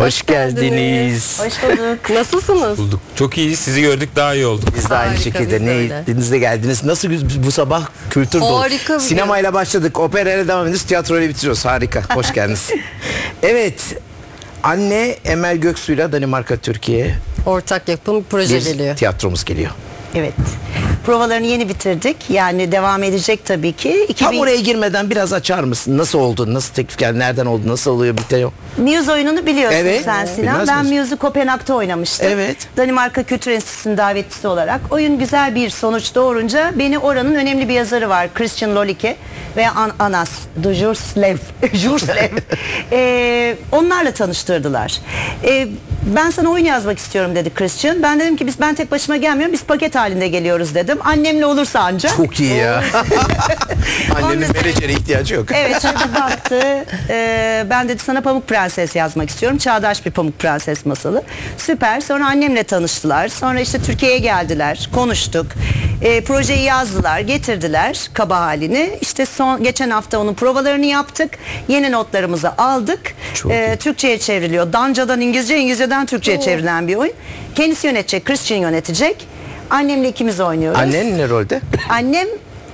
Hoş geldiniz. Hoş bulduk. Nasılsınız? Bulduk. Çok iyi. Sizi gördük, daha iyi olduk. Biz de aynı Harika, şekilde. biz de Ne öyle. ettiniz de geldiniz. Nasıl bu sabah kültür dolu. Harika bir Sinemayla başladık. Operayla devam ediyoruz. Tiyatroyla bitiriyoruz. Harika. Hoş geldiniz. Evet. Anne Emel Göksu'yla Danimarka Türkiye Ortak yapım bir proje bir geliyor. tiyatromuz geliyor. Evet. Provalarını yeni bitirdik. Yani devam edecek tabii ki. Tam oraya girmeden biraz açar mısın? Nasıl oldu? Nasıl teklif geldi? Nereden oldu? Nasıl oluyor? Bitiyor. Muse oyununu biliyorsun Evet. sen Sinan. Bilmez Ben miyiz? Muse'u Kopenhag'da oynamıştım. Evet. Danimarka Kültür Enstitüsü'nün davetlisi olarak. Oyun güzel bir sonuç doğurunca beni oranın önemli bir yazarı var. Christian Lolike ve Anas Dujurslev. Onlarla tanıştırdılar. Ben sana oyun yazmak istiyorum dedi Christian. Ben dedim ki ben tek başıma gelmiyorum. Biz paket halinde geliyoruz dedim. Annemle olursa ancak. Çok iyi ya. Annenin Ondan- menajere ihtiyacı yok. Evet, şöyle bir baktı. Ben dedi sana Pamuk Prenses yazmak istiyorum. Çağdaş bir Pamuk Prenses masalı. Süper. Sonra annemle tanıştılar. Sonra işte Türkiye'ye geldiler. Konuştuk. Projeyi yazdılar. Getirdiler kaba halini. İşte geçen hafta onun provalarını yaptık. Yeni notlarımızı aldık. Çok iyi. Türkçe'ye çevriliyor. Dancadan İngilizce, İngilizce'den Türkçe'ye çevrilen bir oyun. Kendisi yönetecek. Christian yönetecek. Annemle ikimiz oynuyoruz. Annen ne rolde? Annem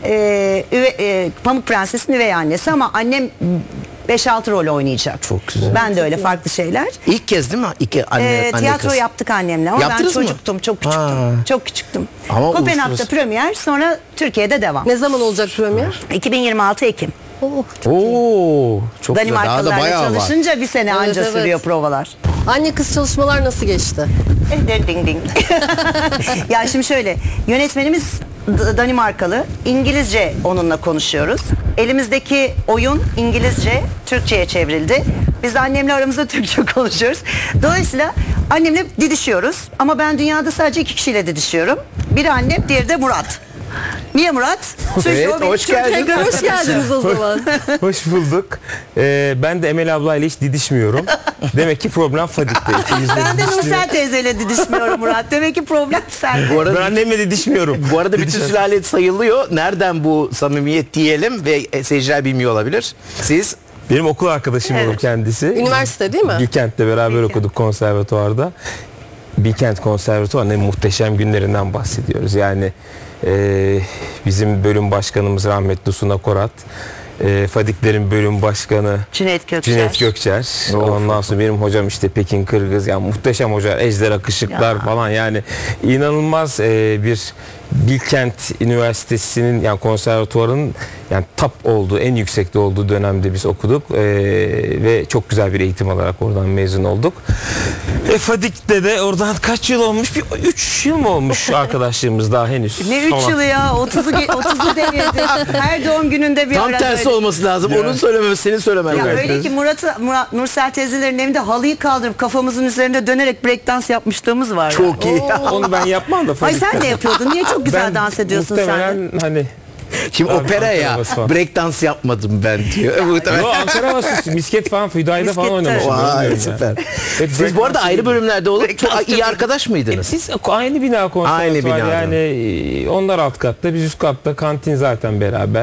Pamuk Prenses'in üvey annesi ama annem 5-6 rol oynayacak. Çok güzel. Ben de öyle farklı şeyler. İlk kez değil mi? Anne Tiyatro kız. yaptık annemle ama Yaptınız ben mı? çocuktum, çok küçüktüm. Ha. Çok küçüktüm. Ama Kopenhag'da uluslararası- premier, sonra Türkiye'de devam. Ne zaman olacak premier? 2026 Ekim. Oh, Oo, çok güzel. Daha da Danimarkalılarla bayağı var. çalışınca bir sene Evet, anca evet. sürüyor provalar. Anne kız çalışmalar nasıl geçti? Ding ding ding. Ya şimdi şöyle, yönetmenimiz Danimarkalı. İngilizce onunla konuşuyoruz. Elimizdeki oyun İngilizce, Türkçe'ye çevrildi. Biz annemle aramızda Türkçe konuşuyoruz. Dolayısıyla annemle didişiyoruz. Ama ben dünyada sadece 2 kişiyle didişiyorum. Biri annem, diğeri de Murat. Niye Murat? Çünkü Evet, o benim hoş Türkçe geldin. görüşüm. Hoş geldiniz o zaman. Hoş bulduk. Ben de Emel ablayla hiç didişmiyorum. Demek ki problem Fadik'te. İkimiz de Ben de didişmiyoruz. Nursel teyzeyle didişmiyorum Murat. Demek ki problem sende. Bu arada Ben annemle didişmiyorum. Bu arada bütün sülale sayılıyor. Nereden bu samimiyet diyelim ve seyirciler bilmiyor olabilir. Siz Benim okul arkadaşım olur kendisi. Üniversite değil mi? Bilkent'te beraber okuduk konservatuvarda. Bilkent Konservatuvarı'nın muhteşem günlerinden bahsediyoruz. Yani bizim bölüm başkanımız rahmetli Suna Korat. Fadiklerin bölüm başkanı Cüneyt Gökçer. Cüneyt Gökçer. Ondan sonra benim hocam işte Pekin Kırgız. Yani muhteşem hoca. Ejder Akışıklar falan. Yani inanılmaz bir Bilkent Üniversitesi'nin yani konservatuvarının yani top olduğu, en yüksekte olduğu dönemde biz okuduk. Ve çok güzel bir eğitim alarak oradan mezun olduk. Fadik'te de oradan kaç yıl olmuş? Bir 3 yıl mı olmuş arkadaşlığımız daha henüz? Ne 3 Falan. yılı ya? 30'u devirdi. Her doğum gününde bir tam ara tersi böyle. olması lazım. Ya. Onun söylemesi, senin söylemen Ya lazım. öyle ki Murat Nursel teyzelerin evinde halıyı kaldırıp kafamızın üzerinde dönerek breakdance yapmışlığımız var. Çok iyi. Onu ben yapmam da Ay Fadik'te. sen de yapıyordun. Niye çok güzel dans ediyorsun sen de? muhtemelen hani Şimdi Abi, opera ya. Ankara havası var. Breakdance yapmadım ben diyor. Muhtemelen. Yo, Ankara havası, misket falan, Füdai'de falan Misket, oynamışım. Vay bilmiyorum süper. yani. Hep Siz bu arada breakdance ayrı bölümlerde olup Breakdance çok iyi çok- arkadaş mıydınız? Biz aynı bina konservatuvar Aynı binada. yani onlar alt katta biz üst katta kantin zaten beraber.